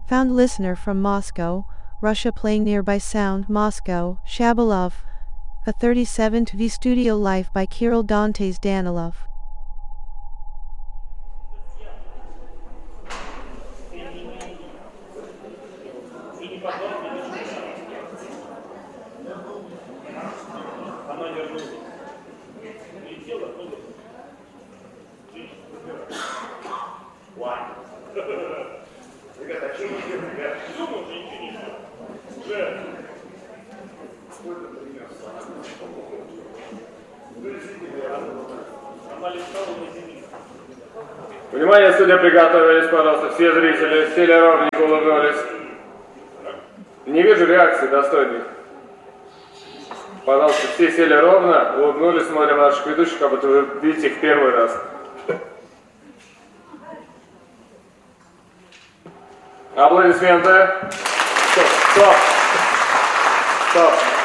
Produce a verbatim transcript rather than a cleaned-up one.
Found listener from Moscow, Russia playing nearby sound Moscow, Shabalov. A thirty-seven T V studio life by Kirill Dantes Danilov. Ребята, а чем мы делаем? Ребята, думаю, что ничего не делаем. Уже. Сколько принес? Внимание, студия, приготовились, пожалуйста. Все зрители сели ровненько, улыбнулись. Не вижу реакции достойных. Пожалуйста, все сели ровно, улыбнулись, смотрим наших ведущих, как будто вы видите их первый раз. Аплодисменты. Стоп, стоп, стоп.